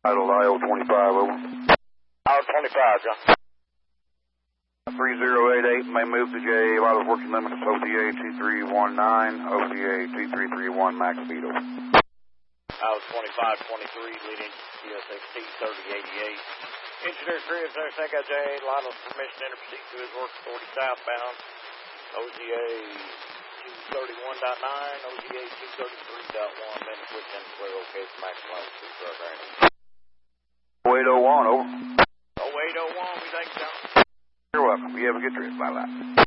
Idle IO-25, over. IO-25, John. 3088, may move to J, Vital working limit is OTA 2319, OTA 2331, max speed, over. IO-2523, leading CSXT 3088. Engineer Chris, Tango J, Lytle permission to enter proceed to his work 40 southbound, OTA 231.9, OTA 233.1, then switch in clear, okay, for max altitude program. 0801, over. 0801, we thank you, John. You're welcome. You have a good trip. Bye-bye.